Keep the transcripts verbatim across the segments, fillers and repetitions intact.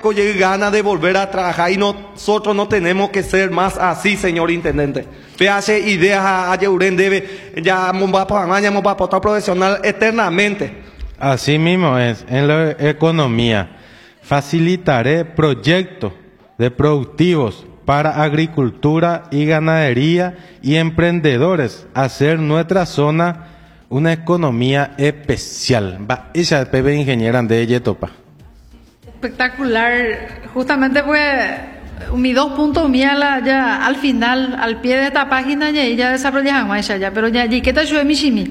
llegue ganas de volver a trabajar y nosotros no tenemos que ser más así, señor intendente. Te hace ideas a Yeuren debe, ya vamos para mañana, vamos para otro profesional eternamente. Así mismo es, en la economía. Facilitaré proyectos de productivos para agricultura y ganadería y emprendedores, hacer nuestra zona una economía especial. Va, esa es Pepe Ingeniera de Yetopa. Espectacular. Justamente pues mis dos puntos mía la, ya al final, al pie de esta página ya ya desarrollamos ella ya, pero ya ya que te ayude mi chimi.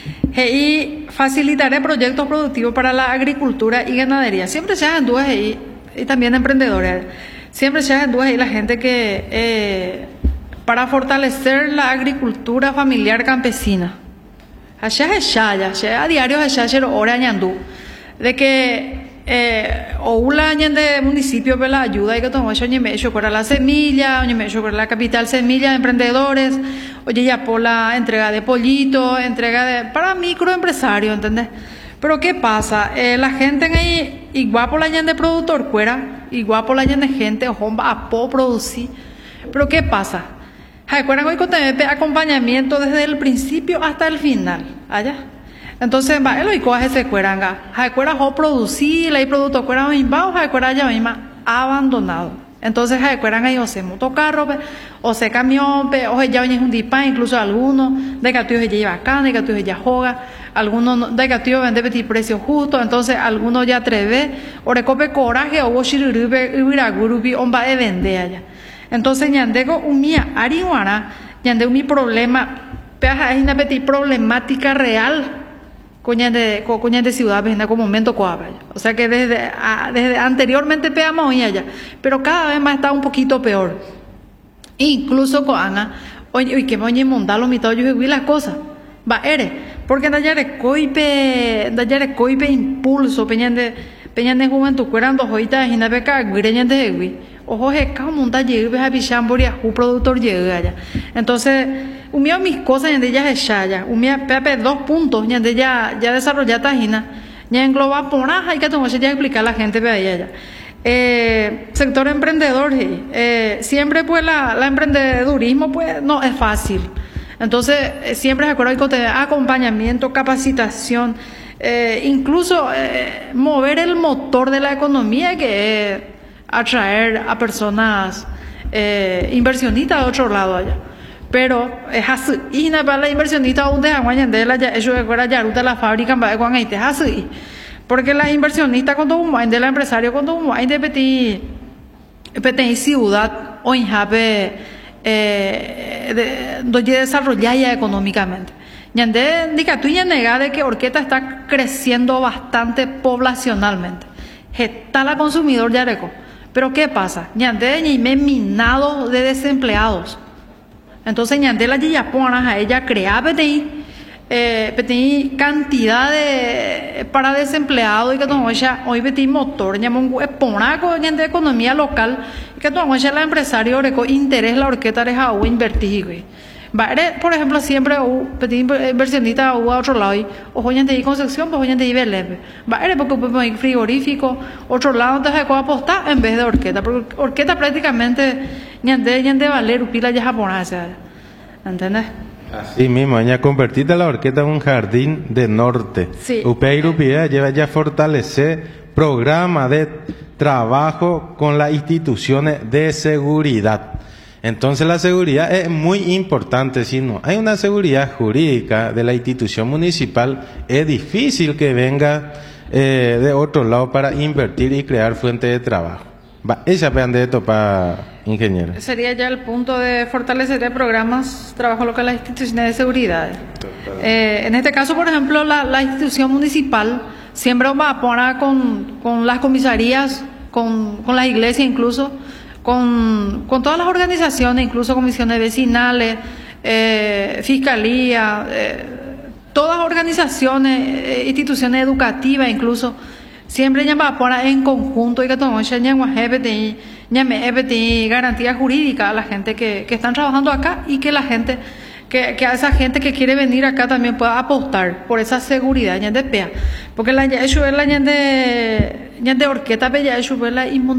Y facilitaré proyectos productivos para la agricultura y ganadería. Siempre se hagan dudas ahí, y también emprendedores. Siempre se hagan dudas ahí la gente que eh, para fortalecer la agricultura familiar campesina. Allá es ya, ya a diario allá es hora ñandú de que eh, o una de municipio para la ayuda y que tomó eso me hecho para la semilla, me hecho para la capital semilla de emprendedores, oye ya por la entrega de pollito, entrega de para microempresarios, ¿entendés? Pero qué pasa, eh, la gente ahí igual por la gente productor fuera, igual por la gente gente ojo a po producir, pero qué pasa. ¿Recuerdan hoy con acompañamiento desde el principio hasta el final? ¿Allá? Entonces, va, el hoy coge ese cueranga. ¿Recuerdan o producir, el producto cuera misma o recuerdan ya misma abandonado? Entonces, recuerdan ahí o se motocarro, o se camión, o ya viene un dipa, incluso algunos, de que ya lleva acá, de que ya juega, algunos de que vende petit precio justo, entonces algunos ya atreve, o recope coraje, o shirurube, ubiragurubi, o va a vender allá. Entonces, ñandego umia arihuara, ñandego mi problema, peaja es una petit problemática real, coña de coña de ciudad, en algún momento coaba. O sea que desde, a, desde anteriormente peamos hoy allá, pero cada vez más está un poquito peor. Incluso coana, oye, oye, que moñe mondalo mitad yo vi las cosas. Va ere, porque ndayare coipe, ndayare coipe impulso, peñande, peñande juventud cuerando joita, hina beca, greñande de ojo es como un taller a Bichamboria, un productor llega allá. Entonces, umía mis cosas en ella es ya, umía pepe dos puntos, en ella ya desarrolla tajina, ya engloba por hay que tomar ya explicar a la gente ve allá. Eh, sector emprendedor, eh, siempre pues la, la emprendedurismo pues no es fácil. Entonces, eh, siempre se acuerda que acompañamiento, capacitación, eh, incluso eh, mover el motor de la economía que es atraer a personas eh, inversionistas de otro lado allá. Pero es así, y para la inversionista aún de Aguayandela, eso es fuera Yaruta la fábrica en Guanaite, es así. Porque la inversionista cuando uno hay de la empresario cuando uno hay de petit petit ciudad o en jape eh, donde desarrollar ya económicamente. Yande diga tú ya negar de que Orqueta está creciendo bastante poblacionalmente. Está la consumidor de areco. Pero ¿qué pasa? Ñande y me minado de desempleados. Entonces Ñande la yaponas a ella crea P T I, eh, P T I cantidad de para desempleados y que todo ella hoy P T I motor, ñamón ponaco Ñande economía local y que todo ella la empresario reco interés la orquesta de o invertir güey. Vale, por ejemplo, siempre u petit inversionista u a otro lado y ojo Ñande y Concepción, pues Ñande y Belén. Vale, porque pues hay frigorífico, otro lado entonces se apostar en vez de orquesta, porque orquesta prácticamente Ñande Ñande valer upila ya japonesa. ¿Entiendes? Así mismo, ella convertida la orquesta en un jardín de norte. Sí. Upeirupia lleva ya a fortalecer programa de trabajo con las instituciones de seguridad. Entonces la seguridad es muy importante. Si no hay una seguridad jurídica de la institución municipal, es difícil que venga eh, de otro lado para invertir y crear fuentes de trabajo. Va, esa pean de esto para ingeniero. Sería ya el punto de fortalecer de programas, trabajo local, las instituciones de seguridad. Eh, en este caso, por ejemplo, la, la institución municipal siempre va a poner con, con las comisarías, con, con las iglesias incluso, con, con todas las organizaciones, incluso comisiones vecinales, eh, fiscalía, eh, todas organizaciones, eh, instituciones educativas incluso, siempre ya va a poner en conjunto y que todo ya me garantía jurídica a la gente que, que están trabajando acá y que la gente que, que a esa gente que quiere venir acá también pueda apostar por esa seguridad ya de pea, porque la ya eso es la ya de ya de orquesta ya eso es la